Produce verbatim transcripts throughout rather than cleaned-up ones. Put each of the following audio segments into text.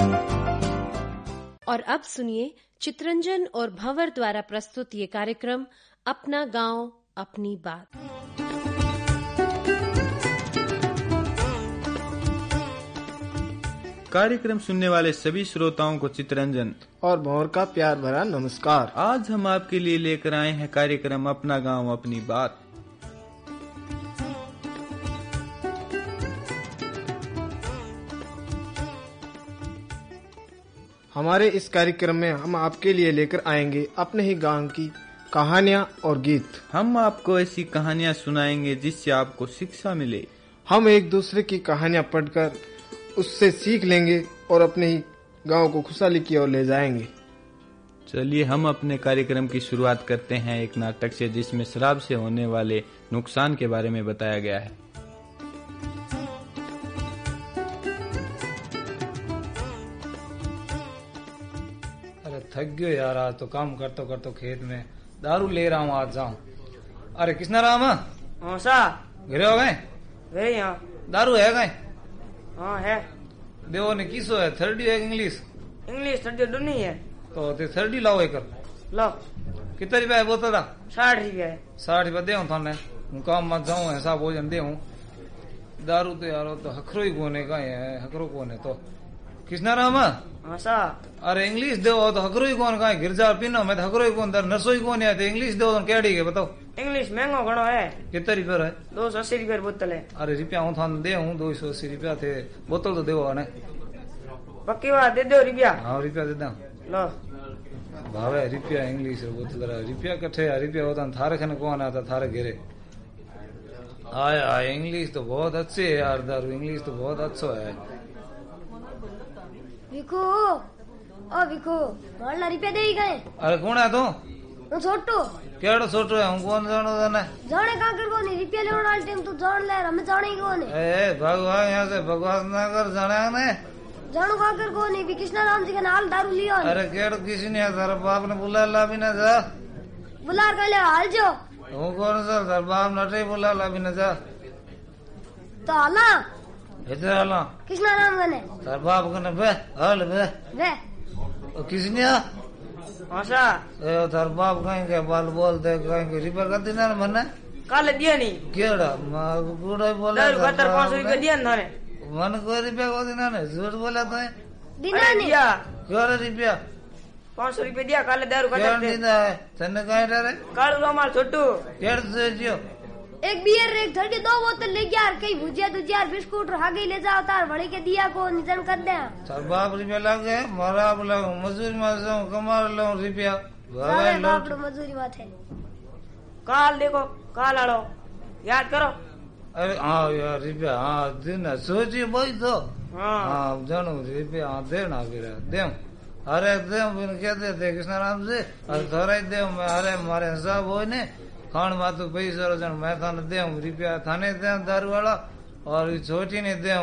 और अब सुनिए चित्रंजन और भंवर द्वारा प्रस्तुत ये कार्यक्रम अपना गांव अपनी बात। कार्यक्रम सुनने वाले सभी श्रोताओं को चित्रंजन और भंवर का प्यार भरा नमस्कार। आज हम आपके लिए लेकर आए हैं कार्यक्रम अपना गांव अपनी बात। हमारे इस कार्यक्रम में हम आपके लिए लेकर आएंगे अपने ही गांव की कहानियां और गीत। हम आपको ऐसी कहानियां सुनाएंगे जिससे आपको शिक्षा मिले। हम एक दूसरे की कहानियां पढ़कर उससे सीख लेंगे और अपने ही गांव को खुशहाली की ओर ले जाएंगे। चलिए हम अपने कार्यक्रम की शुरुआत करते हैं एक नाटक से जिसमें शराब से होने वाले नुकसान के बारे में बताया गया है। अरे थक गयो यार, आज तो काम करते करते खेत में दारू ले रहा हूँ, आज जाऊँ। अरे किसना राम हाँ सा घरे हो गए वे यहाँ दारू है गए? हाँ है। देवो ने किसो है, थर्डी है इंग्लिश? इंग्लिश थर्डी डूनी है तो ते थर्डी लाओ एक लो। कितना रुपया है बोतल का? साठ रुपया है। साठ रुपया दे थाने, हूँ काम मत जाऊँ ऐसा भोजन दे हूँ। दारू तो यार तो हकरो ही कोने का है, हकरो कौन है तो किसना राम? हाँ सा अरे इंग्लिश दो तो हकरो ही कौन का है, गिरजा पीनो मैं हकरो ही कौन दर नरसोई कौन है, तो इंग्लिश दो तो क्या ठीक है बताओ। इंग्लिश महंगो घणो है। कितना रुपया है? दो सौ अस्सी रुपया बोतल है। अरे रुपया हूँ थाने दे हूँ, दो सौ अस्सी रुपया थे, बोतल तो देव ने पक्की बात दे दो रुपया। हाँ रुपया दे दा लो भावे रुपया इंग्लिश बोतल रुपया कट्ठे रुपया होता थारे खने कौन आता थारे घेरे आय आय। इंग्लिश तो बहुत अच्छे है यार, दारू इंग्लिश तो बहुत अच्छा है। विको ओ विको मारला रुपया दे गए। अरे कौन है तू? હું છોટો केड़ो छोटो है, हूँ कौन जानो तने? जाने का कर को नहीं रुपया लेने वाले टाइम तू जान ले, हमें जाने ही को नहीं। ए भगवान यहाँ से बकवास ना कर, जाने ने जानू का कर को नहीं भी कृष्णा राम जी का नाल दारू लियो। अरे केड़ो किसी ने तेरा बाप ने बुला ला भी ना जा, बुला कर ले हाल जो हूँ कौन सा तेरा बाप नटे बुला ला भी ना जा तो हाला इधर आला कृष्णा राम गने तेरा बाप कने बे हाल बे वे किसी ने हाँ सा ए थार बाप कहीं के बाल बोलते कहीं के रिपेयर कर देना मने काले दिया नहीं केड़ा मां बूढ़ा बोला दारू खतर पाँच सौ रुपया दिया ना थाने मन कोई रुपया को देना ने झूठ बोला तो है दिना नहीं दिया केड़ा रुपया पाँच सौ रुपया दिया काले दारू केड़ा खतर दीदा है तने कहीं डरे कालू रामाल छोटू केड़ से जियो एक बियर एक थर्टी दो बोतल ले गया कई भुजिया दुजिया बिस्कुट हागे ले जाओ तार बड़े के दिया को निजन कर दे। तार बाप रुपया लग गए मारा आप लग मजदूरी में जाऊं कमा लो रुपया सारे बाप रो मजदूरी बात है। काल देखो काल आड़ो याद करो। अरे हाँ यार रुपया हाँ देना सोचिए भाई तो हाँ हाँ जानू रुपया हाँ देना फिर दे अरे दे फिर क्या देते कृष्णा राम से अरे थोड़ा ही दे मैं अरे मारे हिसाब हो ने खान बात पैसा रोजन मैं थाने दे रुपया थाने दे दारू वाला और छोटी ने दे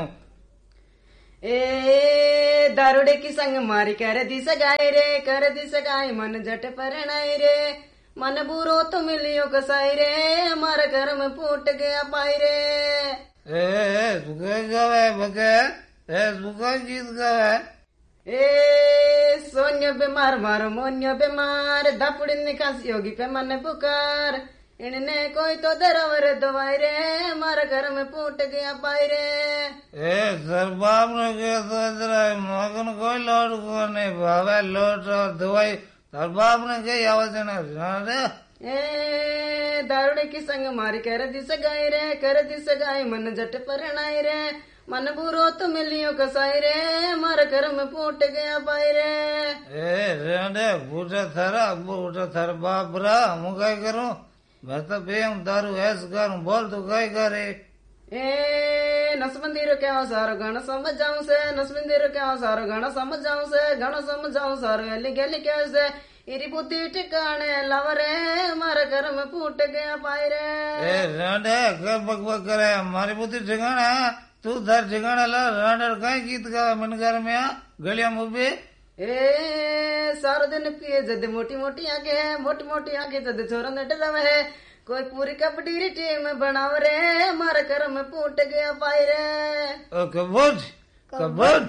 ए दारूडे की संग मारी कर दी सगाई रे कर दी सगाई मन जट परनाई रे मन बुरो तो मिलियो कसाई रे हमारे घर में फूट गया पाई रे। ए सुखा गावे बके ए सुखा गीत गावे ए सोन्यो बीमार मारो मोन्यो बीमार दापुड़ी निकास योगी पे मन पुकार इनने कोई तो दरवर दवाई रे हमारे घर में फूट गया पाई रे। ए सर बाप ने क्या सोच रहा है मगन कोई लौट को नहीं भावे लौट और दवाई सर बाप ने क्या आवाज रे ए दारूडे की संग मारी कर दी सगाई रे कर दी सगाई मन जट परनाई रे मन बुरो तो मिलियो कसाई रे हमारे घर में फूट गया पाई रे। ए रेंडे बूढ़ा थारा बूढ़ा थारा बाप रा मैं क्या करूं मैं तो बेम दारू ऐस करूं बोल तो क्या करे। ए नसबंदीरो क्या सारो गाना समझ जाऊं से नसबंदीरो क्या सारो गाना समझ जाऊं से गाना समझ जाऊं सारो गली गली कैसे इरी बुद्धि ठिकाने लवरे हमारे घर में फूट गया पाई रे। ए रेंडे क्या बकबक करे हमारी बुद्धि ठिकाना तू धर ठिकाना ला रेंडे कहीं गीत गा मन घर में आ गलियां मुबे ए सारो दिन पिए जद मोटी मोटी आंखें है मोटी मोटी आंखें जद छोरा ने डरावे है कोई पूरी कबड्डी री टीम बनाव रे हमारे घर में फूट गया पाई रे। ओ कबूट कबूट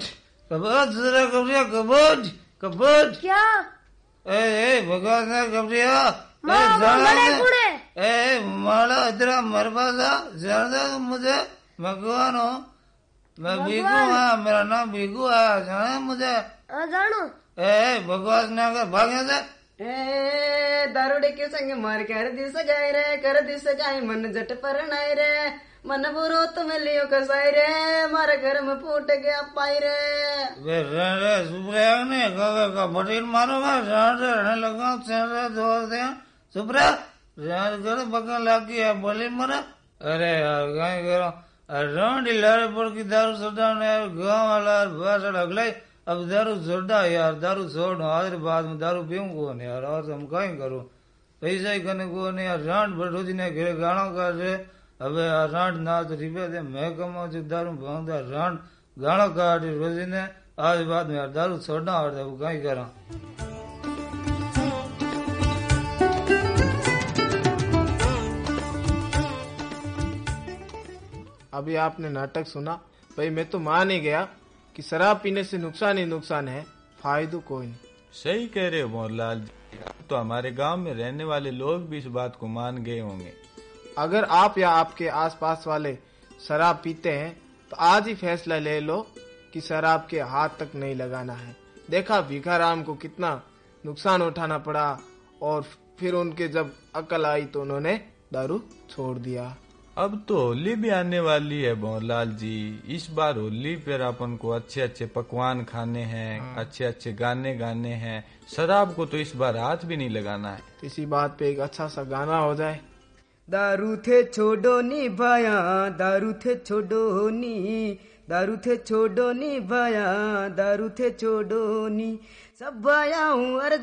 कबूत जरा कबरिया कबूत कबूत क्या ए ए भगवान ने कबरिया माँ बड़े बूढ़े ए माला इधर मेरे पास आ जाना मुझे मैं कौन हूँ मैं बीगू हाँ मेरा नाम बीगू है जाना मुझे हाँ जानो ए भगवान ने अगर भागे से ए दारूडे के संग मार कर दिस गाय रे कर दिस गाय मन जट पर नाय रे मन बुरो तुम लियो कसाई रे मारे घर में फूट गया पाई रे वे रे सुप्रिया ने कहा का बटील मारूंगा जान से रहने लगा चेहरे दो दे सुप्रिया जान कर बगल लागी है बोली मरा अरे यार गाय करो अराउंड लारे पर की दारू सोडा ने गांव वाला बस अगले अब दारू छोड़ा यार दारू छोड़ आज बाद में दारू पीऊं कौन यार और हम कहीं करूं पैसा ही करने को नहीं यार रांड बटो जी ने घरे गाना कर रहे अब यार रांड ना तो रिपे दे मैं कमाऊं जो दारू भांगदा रांड गाना काट रोजी ने आज बाद में यार दारू छोड़ना और अब कहीं करा अभी आपने नाटक सुना, भाई मैं तो मान ही गया कि शराब पीने से नुकसान ही नुकसान है, फायदो कोई नहीं। सही कह रहे हो मोहनलाल जी, तो हमारे गांव में रहने वाले लोग भी इस बात को मान गए होंगे। अगर आप या आपके आसपास वाले शराब पीते हैं तो आज ही फैसला ले लो कि शराब के हाथ तक नहीं लगाना है। देखा भिखाराम को कितना नुकसान उठाना पड़ा और फिर उनके जब अकल आई तो उन्होंने दारू छोड़ दिया। अब तो होली भी आने वाली है मोहनलाल जी, इस बार होली पर अपन को अच्छे अच्छे पकवान खाने हैं, अच्छे अच्छे गाने गाने हैं, शराब को तो इस बार हाथ भी नहीं लगाना है। इसी बात पे एक अच्छा सा गाना हो जाए। दारू थे छोड़ो नी भाया दारू थे छोड़ो नी दारू थे छोड़ो नी भाया दारू थे छोड़ो नी सब भाया हूँ